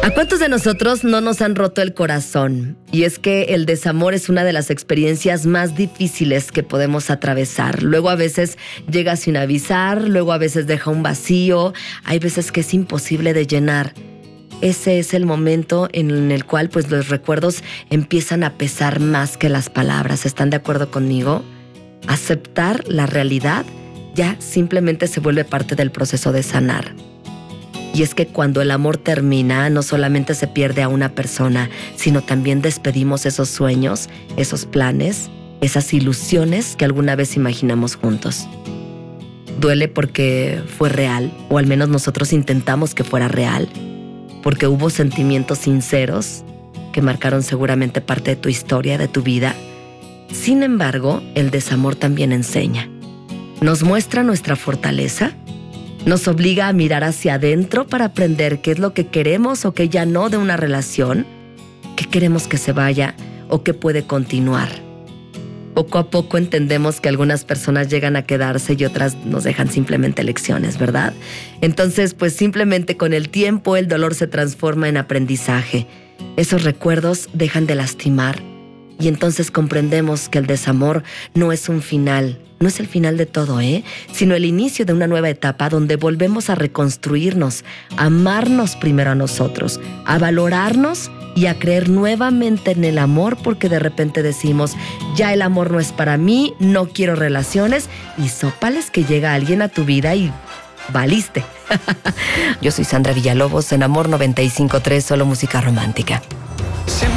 ¿A cuántos de nosotros no nos han roto el corazón? Y es que el desamor es una de las experiencias más difíciles que podemos atravesar. Luego a veces llega sin avisar, luego a veces deja un vacío, hay veces que es imposible de llenar. Ese es el momento en el cual pues los recuerdos empiezan a pesar más que las palabras. ¿Están de acuerdo conmigo? Aceptar la realidad ya simplemente se vuelve parte del proceso de sanar. Y es que cuando el amor termina, no solamente se pierde a una persona, sino también despedimos esos sueños, esos planes, esas ilusiones que alguna vez imaginamos juntos. Duele porque fue real, o al menos nosotros intentamos que fuera real, porque hubo sentimientos sinceros que marcaron seguramente parte de tu historia, de tu vida. Sin embargo, el desamor también enseña. Nos muestra nuestra fortaleza, nos obliga a mirar hacia adentro para aprender qué es lo que queremos o qué ya no de una relación, qué queremos que se vaya o qué puede continuar. Poco a poco entendemos que algunas personas llegan a quedarse y otras nos dejan simplemente lecciones, ¿verdad? Entonces, pues simplemente con el tiempo el dolor se transforma en aprendizaje. Esos recuerdos dejan de lastimar y entonces comprendemos que el desamor no es un final. No es el final de todo, sino el inicio de una nueva etapa donde volvemos a reconstruirnos, a amarnos primero a nosotros, a valorarnos y a creer nuevamente en el amor, porque de repente decimos, ya el amor no es para mí, no quiero relaciones, y sópales que llega alguien a tu vida y valiste. Yo soy Sandra Villalobos en Amor 95.3, solo música romántica.